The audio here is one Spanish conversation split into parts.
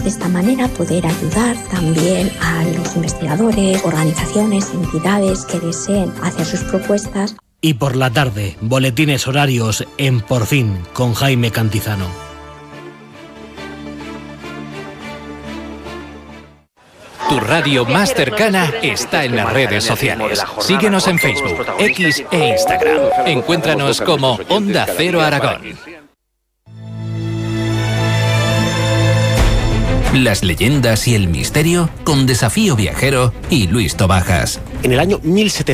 de esta manera poder ayudar también a los investigadores, organizaciones, entidades que deseen hacer sus propuestas. Y por la tarde, boletines horarios en Por Fin con Jaime Cantizano. Tu radio más cercana está en las redes sociales. Síguenos en Facebook, X e Instagram. Encuéntranos como Onda Cero Aragón. Las leyendas y el misterio con Desafío Viajero y Luis Tobajas. En el año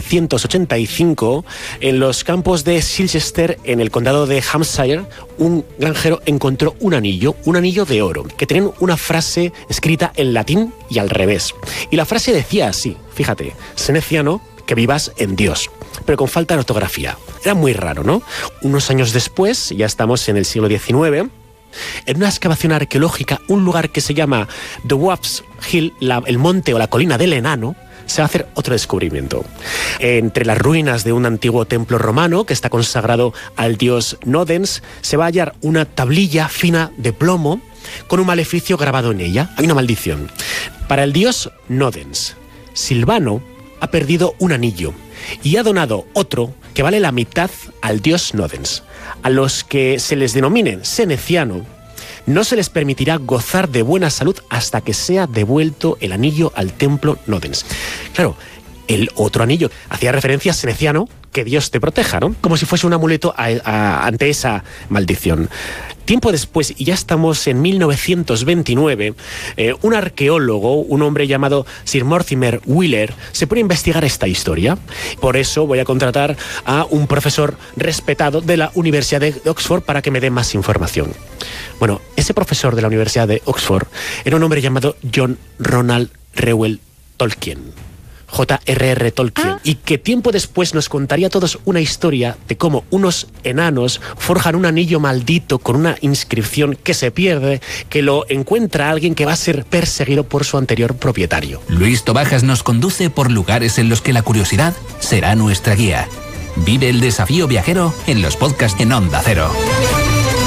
1785, en los campos de Silchester, en el condado de Hampshire, un granjero encontró un anillo de oro, que tenía una frase escrita en latín y al revés. Y la frase decía así, fíjate, Seneciano, que vivas en Dios, pero con falta de ortografía. Era muy raro, ¿no? Unos años después, ya estamos en el siglo XIX, en una excavación arqueológica, un lugar que se llama The Wasps Hill, el monte o la colina del enano, se va a hacer otro descubrimiento. Entre las ruinas de un antiguo templo romano que está consagrado al dios Nodens, se va a hallar una tablilla fina de plomo con un maleficio grabado en ella. Hay una maldición. Para el dios Nodens, Silvano ha perdido un anillo y ha donado otro que vale la mitad al dios Nodens. A los que se les denomine seneciano, no se les permitirá gozar de buena salud hasta que sea devuelto el anillo al templo Nodens. Claro, el otro anillo hacía referencia a seneciano, que Dios te proteja, ¿no? Como si fuese un amuleto ante esa maldición. Tiempo después, y ya estamos en 1929, un arqueólogo, un hombre llamado Sir Mortimer Wheeler, se pone a investigar esta historia. Por eso voy a contratar a un profesor respetado de la Universidad de Oxford para que me dé más información. Bueno, ese profesor de la Universidad de Oxford era un hombre llamado John Ronald Reuel Tolkien. J.R.R. Tolkien, y que tiempo después nos contaría a todos una historia de cómo unos enanos forjan un anillo maldito con una inscripción que se pierde, que lo encuentra alguien que va a ser perseguido por su anterior propietario. Luis Tobajas nos conduce por lugares en los que la curiosidad será nuestra guía. Vive el Desafío Viajero en los podcasts en Onda Cero.